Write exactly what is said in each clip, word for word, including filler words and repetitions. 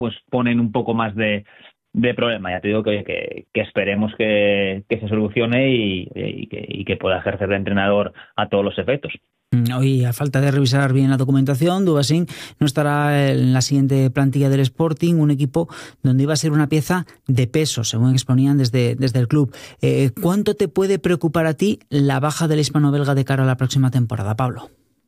pues ponen un poco más de, de problema. Ya te digo que, que, que esperemos que, que se solucione y, y, que, y que pueda ejercer de entrenador a todos los efectos. Hoy, a falta de revisar bien la documentación, Dubasín no estará en la siguiente plantilla del Sporting, un equipo donde iba a ser una pieza de peso, según exponían desde, desde el club. Eh, ¿Cuánto te puede preocupar a ti la baja del hispano-belga de cara a la próxima temporada, Pablo?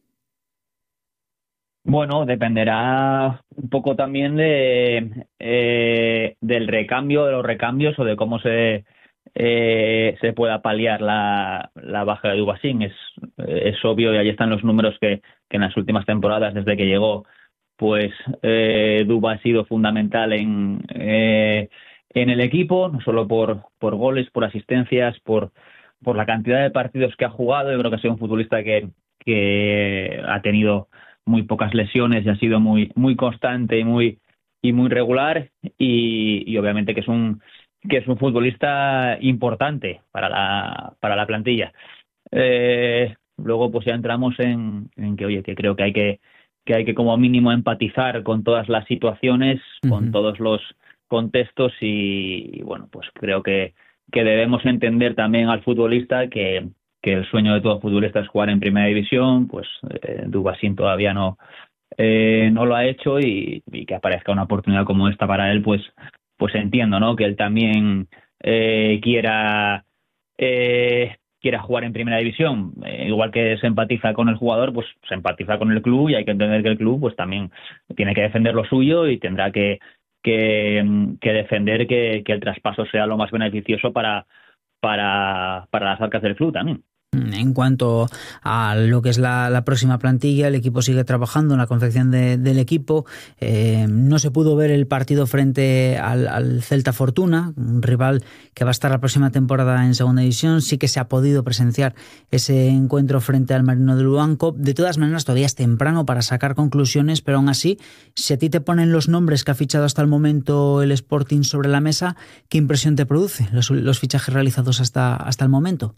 Bueno, dependerá un poco también de eh, del recambio, de los recambios o de cómo se eh, se pueda paliar la, la baja de Dubasín. Es, es obvio, y ahí están los números, que, que en las últimas temporadas, desde que llegó, pues eh, Duba ha sido fundamental en, eh, en el equipo, no solo por, por goles, por asistencias, por, por la cantidad de partidos que ha jugado. Yo creo que ha sido un futbolista que, que ha tenido muy pocas lesiones y ha sido muy muy constante y muy y muy regular, y, y obviamente que es un que es un futbolista importante para la para la plantilla. Eh, luego pues ya entramos en, en que oye que creo que hay que que hay que como mínimo empatizar con todas las situaciones, uh-huh. con todos los contextos, y, y bueno, pues creo que que debemos entender también al futbolista que que el sueño de todo futbolista es jugar en primera división. Pues eh, Dubasín todavía no eh, no lo ha hecho, y, y que aparezca una oportunidad como esta para él, pues pues entiendo, ¿no?, que él también eh, quiera eh, quiera jugar en primera división. Eh, igual que se empatiza con el jugador, pues se empatiza con el club, y hay que entender que el club pues también tiene que defender lo suyo y tendrá que que, que defender que, que el traspaso sea lo más beneficioso para para para las arcas del club también. En cuanto a lo que es la, la próxima plantilla, el equipo sigue trabajando en la confección de, del equipo. Eh, no se pudo ver el partido frente al, al Celta Fortuna, un rival que va a estar la próxima temporada en segunda división. Sí que se ha podido presenciar ese encuentro frente al Marino de Luanco. De todas maneras, todavía es temprano para sacar conclusiones, pero aún así, si a ti te ponen los nombres que ha fichado hasta el momento el Sporting sobre la mesa, ¿qué impresión te produce los, los fichajes realizados hasta, hasta el momento?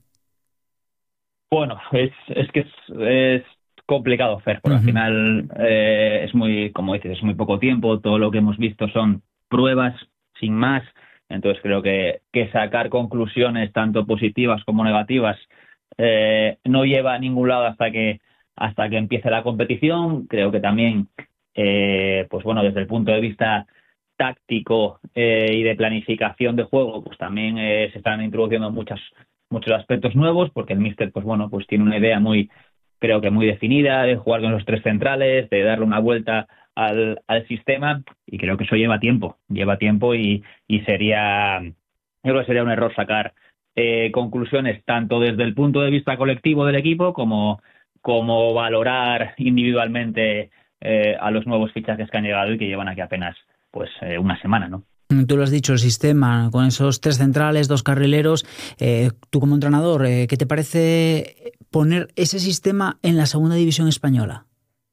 Bueno, es, es que es, es complicado, Fer, porque uh-huh. al final eh, es muy, como dices, es muy poco tiempo. Todo lo que hemos visto son pruebas, sin más. Entonces creo que, que sacar conclusiones tanto positivas como negativas eh, no lleva a ningún lado hasta que hasta que empiece la competición. Creo que también, eh, pues bueno, desde el punto de vista táctico eh, y de planificación de juego, pues también eh, se están introduciendo muchas muchos aspectos nuevos, porque el míster pues bueno pues tiene una idea muy, creo que muy definida, de jugar con los tres centrales, de darle una vuelta al, al sistema, y creo que eso lleva tiempo, lleva tiempo y, y sería, yo creo que sería un error sacar eh, conclusiones tanto desde el punto de vista colectivo del equipo como, como valorar individualmente eh, a los nuevos fichajes que han llegado y que llevan aquí apenas pues eh, una semana, ¿no? Tú lo has dicho, el sistema, con esos tres centrales, dos carrileros. Eh, tú como entrenador, eh, ¿qué te parece poner ese sistema en la segunda división española?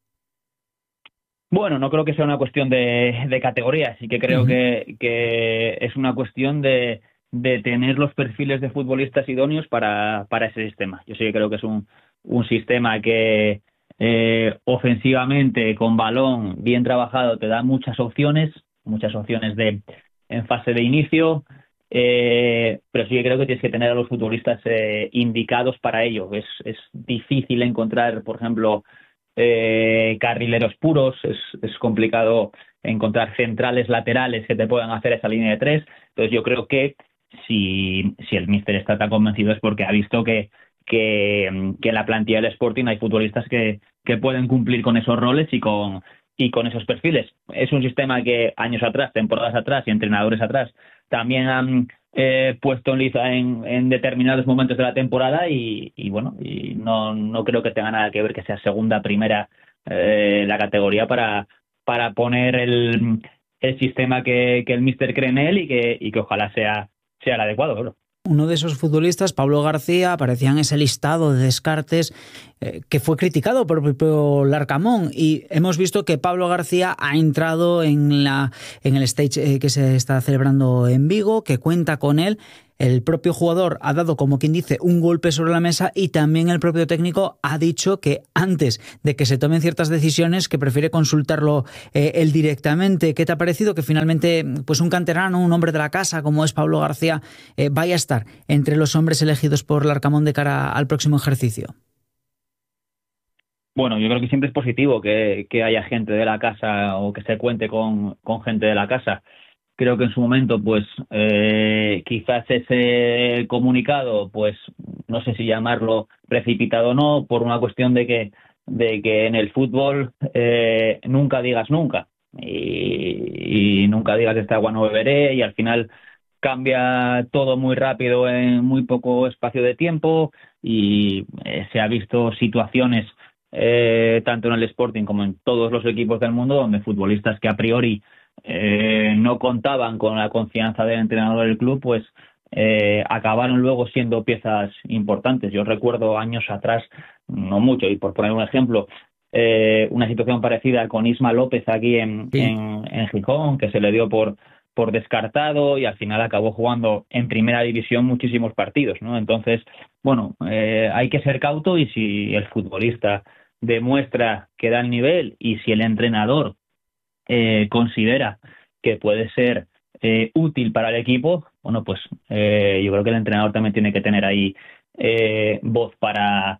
Bueno, no creo que sea una cuestión de, de categoría. Sí que creo uh-huh. que, que es una cuestión de, de tener los perfiles de futbolistas idóneos para, para ese sistema. Yo sí que creo que es un, un sistema que eh, ofensivamente, con balón bien trabajado, te da muchas opciones, muchas opciones de en fase de inicio, eh, pero sí que creo que tienes que tener a los futbolistas eh, indicados para ello. Es, es difícil encontrar, por ejemplo, eh, carrileros puros, es, es complicado encontrar centrales laterales que te puedan hacer esa línea de tres. Entonces yo creo que si, si el míster está tan convencido es porque ha visto que, que, que en la plantilla del Sporting hay futbolistas que, que pueden cumplir con esos roles y con y con esos perfiles. Es un sistema que años atrás, temporadas atrás y entrenadores atrás también han eh, puesto en liza en, en determinados momentos de la temporada, y, y bueno, y no, no creo que tenga nada que ver que sea segunda, primera eh, la categoría para, para poner el, el sistema que, que el míster cree en él y que, y que ojalá sea, sea el adecuado, claro. Uno de esos futbolistas, Pablo García, aparecía en ese listado de descartes eh, que fue criticado por el propio Larcamón, y hemos visto que Pablo García ha entrado en, la, en el stage eh, que se está celebrando en Vigo, que cuenta con él. el propio jugador ha dado, como quien dice, un golpe sobre la mesa, y también el propio técnico ha dicho que antes de que se tomen ciertas decisiones, que prefiere consultarlo eh, él directamente. ¿Qué te ha parecido que finalmente pues un canterano, un hombre de la casa como es Pablo García, eh, vaya a estar entre los hombres elegidos por Larcamón de cara al próximo ejercicio? Bueno, yo creo que siempre es positivo que, que haya gente de la casa o que se cuente con, con gente de la casa. Creo que en su momento, pues, eh, quizás ese comunicado, pues, no sé si llamarlo precipitado o no, por una cuestión de que, de que en el fútbol eh, nunca digas nunca. Y, y nunca digas esta agua no beberé, y al final cambia todo muy rápido en muy poco espacio de tiempo, y eh, se ha visto situaciones Eh, tanto en el Sporting como en todos los equipos del mundo, donde futbolistas que a priori eh, no contaban con la confianza del entrenador del club, pues eh, acabaron luego siendo piezas importantes. Yo recuerdo años atrás, no mucho, y por poner un ejemplo, eh, una situación parecida con Isma López aquí en, sí. en, en Gijón, que se le dio por por descartado y al final acabó jugando en primera división muchísimos partidos, ¿no? Entonces, bueno, eh, hay que ser cauto, y si el futbolista demuestra que da el nivel, y si el entrenador eh, considera que puede ser eh, útil para el equipo, bueno, pues eh, yo creo que el entrenador también tiene que tener ahí eh, voz para,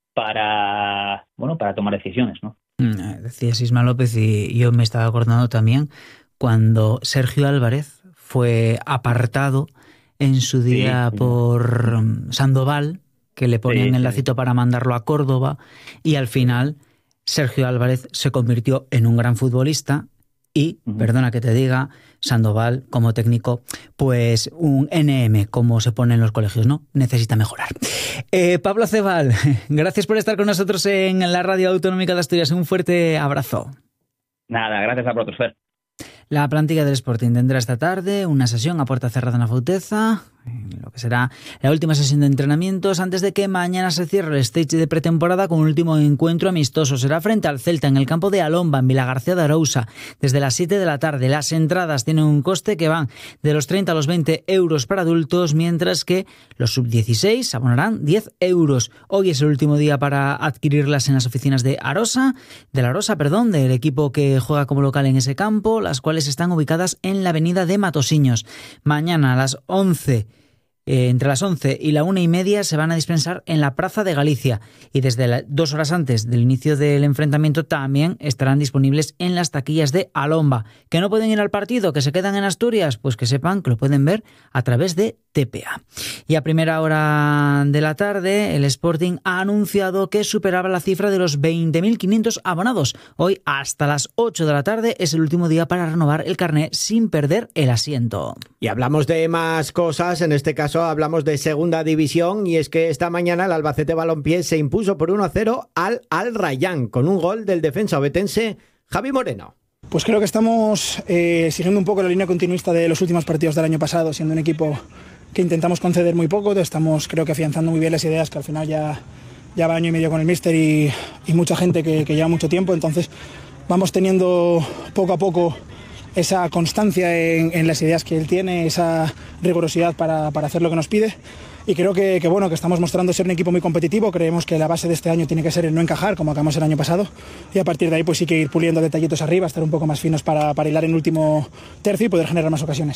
para, bueno, para tomar decisiones, ¿no? Decías Isma López, y yo me estaba acordando también cuando Sergio Álvarez fue apartado en su día sí, sí. por Sandoval, que le ponían sí, el lacito sí. para mandarlo a Córdoba, y al final Sergio Álvarez se convirtió en un gran futbolista, y, uh-huh. perdona que te diga, Sandoval como técnico, pues un N M, como se pone en los colegios, ¿no? Necesita mejorar. Eh, Pablo Acebal, gracias por estar con nosotros en la Radio Autonómica de Asturias. Un fuerte abrazo. Nada, gracias a vosotros, Fer. La plantilla del Sporting tendrá esta tarde una sesión a puerta cerrada en la Fauteza, lo que será la última sesión de entrenamientos antes de que mañana se cierre el stage de pretemporada con un último encuentro amistoso. Será frente al Celta en el campo de Alomba, en Vilagarcía de Arousa, desde las siete de la tarde. Las entradas tienen un coste que van de los treinta a los veinte euros para adultos, mientras que los sub dieciséis abonarán diez euros. Hoy es el último día para adquirirlas en las oficinas de Arosa, de la Arosa, perdón, del equipo que juega como local en ese campo, las cuales están ubicadas en la avenida de Matosiños. Mañana a las once Eh, entre las once y la una y media se van a dispensar en la Plaza de Galicia, y desde la, dos horas antes del inicio del enfrentamiento también estarán disponibles en las taquillas de Alomba. ¿Que no pueden ir al partido, que se quedan en Asturias? Pues que sepan que lo pueden ver a través de T P A. Y a primera hora de la tarde el Sporting ha anunciado que superaba la cifra de los veinte mil quinientos abonados. Hoy hasta las ocho de la tarde es el último día para renovar el carné sin perder el asiento. Y hablamos de más cosas, en este caso hablamos de segunda división, y es que esta mañana el Albacete Balompié se impuso por uno a cero al Al Rayyan con un gol del defensa obetense Javi Moreno. Pues creo que estamos eh, siguiendo un poco la línea continuista de los últimos partidos del año pasado, siendo un equipo que intentamos conceder muy poco. Estamos, creo que, afianzando muy bien las ideas, que al final ya, ya va año y medio con el míster y, y mucha gente que, que lleva mucho tiempo, entonces vamos teniendo poco a poco esa constancia en, en las ideas que él tiene, esa rigurosidad para, para hacer lo que nos pide, y creo que, que bueno, que estamos mostrando ser un equipo muy competitivo. Creemos que la base de este año tiene que ser el no encajar, como acabamos el año pasado, y a partir de ahí pues sí que ir puliendo detallitos arriba, estar un poco más finos para, para hilar en el último tercio y poder generar más ocasiones.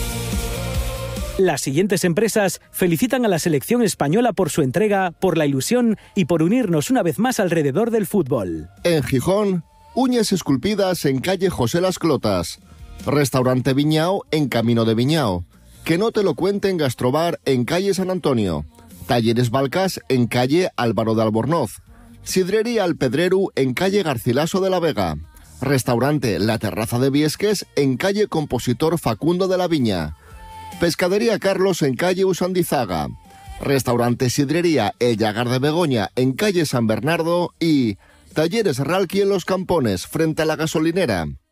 Las siguientes empresas felicitan a la selección española por su entrega, por la ilusión y por unirnos una vez más alrededor del fútbol. En Gijón, uñas esculpidas en calle José Las Clotas. Restaurante Viñao en Camino de Viñao. Que no te lo cuenten Gastrobar en calle San Antonio. Talleres Balcas en calle Álvaro de Albornoz. Sidrería El Pedreru en calle Garcilaso de la Vega. Restaurante La Terraza de Viesques en calle Compositor Facundo de la Viña. Pescadería Carlos en calle Usandizaga. Restaurante Sidrería El Llagar de Begoña en calle San Bernardo. Y Talleres Ralqui en Los Campones frente a la gasolinera.